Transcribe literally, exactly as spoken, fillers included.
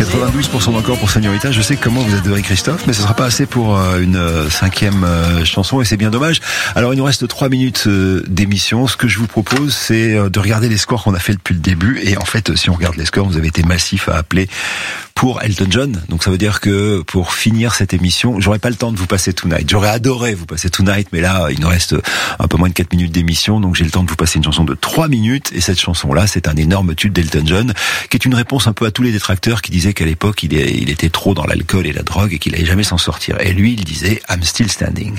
quatre-vingt-douze pour cent d'encore pour Señorita. Je sais comment vous adorez Christophe, mais ce sera pas assez pour euh, une euh, cinquième euh, chanson et c'est bien dommage. Alors il nous reste trois minutes euh, d'émission. Ce que je vous propose, c'est euh, de regarder les scores qu'on a fait depuis le début. Et en fait, si on regarde les scores, vous avez été massif à appeler pour Elton John. Donc ça veut dire que pour finir cette émission, j'aurais pas le temps de vous passer Tonight. J'aurais adoré vous passer Tonight, mais là, il nous reste un peu moins de quatre minutes d'émission, donc j'ai le temps de vous passer une chanson de trois minutes. Et cette chanson-là, c'est un énorme tube d'Elton John, qui est une réponse un peu à tous les détracteurs qui disaient qu'à l'époque, il, est, il était trop dans l'alcool et la drogue et qu'il allait jamais s'en sortir. Et lui, il disait « I'm still standing ».